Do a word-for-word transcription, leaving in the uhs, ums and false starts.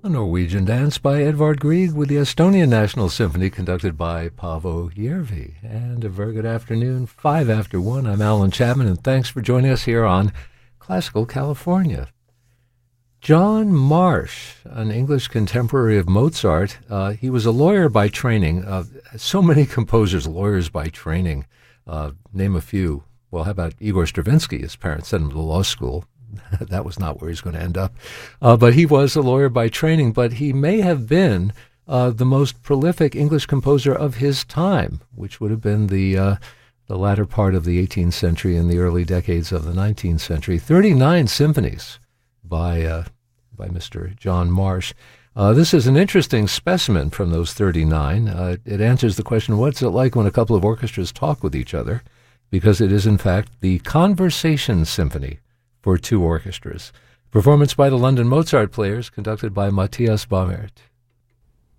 A Norwegian dance by Edvard Grieg with the Estonian National Symphony conducted by Paavo Järvi. And a very good afternoon, five after one. I'm Alan Chapman, and thanks for joining us here on Classical California. John Marsh, an English contemporary of Mozart, uh, he was a lawyer by training. Uh, so many composers, lawyers by training. Uh, name a few. Well, how about Igor Stravinsky? His parents sent him to law school. That was not where he's going to end up. Uh, but he was a lawyer by training, but he may have been uh, the most prolific English composer of his time, which would have been the uh, the latter part of the eighteenth century and the early decades of the nineteenth century. thirty-nine symphonies by uh, by Mister John Marsh. Uh, this is an interesting specimen from those thirty-nine. Uh, it answers the question, what's it like when a couple of orchestras talk with each other? Because it is, in fact, the Conversation Symphony for two orchestras. Performance by the London Mozart Players, conducted by Matthias Baumert.